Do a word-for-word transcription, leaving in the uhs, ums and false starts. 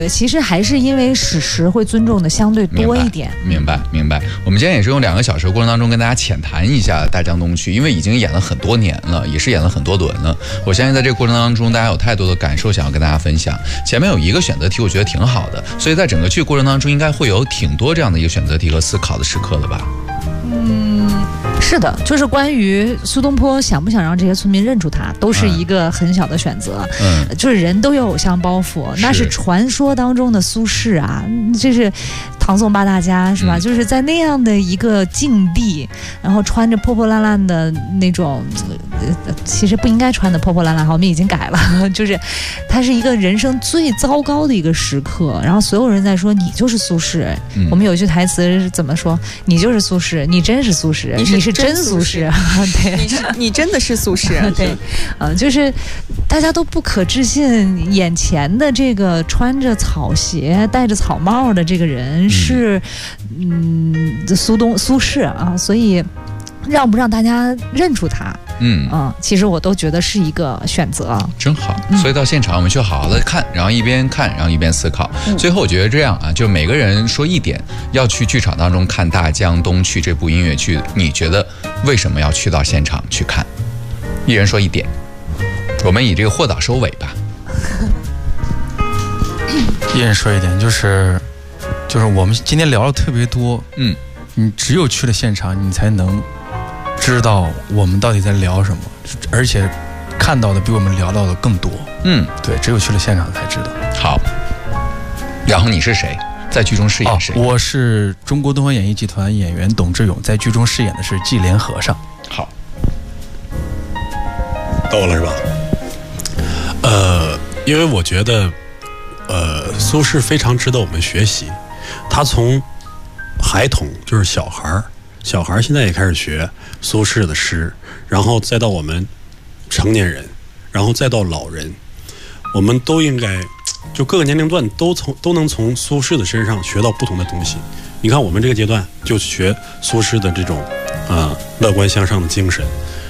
其实还是因为史实会尊重的相对多一点。 明白，明白。明白我们今天也是用两个小时的过程当中跟大家浅谈一下大江东去，因为已经演了很多年了，也是演了很多轮了。我相信在这个过程当中，大家有太多的感受想要跟大家分享。前面有一个选择题，我觉得挺好的，所以在整个剧过程当中，应该会有挺多这样的一个选择题和思考的时刻的吧？ 嗯，是的，就是关于苏东坡想不想让这些村民认出他，都是一个很小的选择。嗯，就是人都有偶像包袱，那是传说当中的苏轼啊，这是唐宋八大家是吧？嗯、就是在那样的一个境地，然后穿着破破烂烂的那种，呃、其实不应该穿的破破烂烂，我们已经改了，就是他是一个人生最糟糕的一个时刻，然后所有人在说你就是苏轼。嗯、我们有一句台词怎么说？你就是苏轼，你真是苏轼， 你是你是真苏轼，对， 你是你真的是苏轼， 对，嗯，就是大家都不可置信，眼前的这个穿着草鞋、戴着草帽的这个人是，嗯，苏东苏轼啊，所以让不让大家认出他？嗯嗯，其实我都觉得是一个选择， 真好。所以到现场我们去好好的看，然后一边看，然后一边思考。嗯、最后我觉得这样啊，就每个人说一点，要去剧场当中看《大江东去》这部音乐剧，你觉得为什么要去到现场去看？一人说一点，我们以这个豁导收尾吧。 一人说一点，就是就是我们今天聊的特别多，嗯，你只有去了现场，你才能知道我们到底在聊什么，而且看到的比我们聊到的更多。嗯，对，只有去了现场才知道。 好，然后你是谁？在剧中饰演谁？ 哦、我是中国东方演艺集团演员董志勇，在剧中饰演的是纪莲和尚。 好， 到我了是吧？呃，因为我觉得，呃，苏轼非常值得我们学习。他从孩童，就是小孩儿。小孩现在也开始学苏轼的诗，然后再到我们成年人，然后再到老人，我们都应该就各个年龄段都从都能从苏轼的身上学到不同的东西。你看我们这个阶段就学苏轼的这种啊、呃、乐观向上的精神，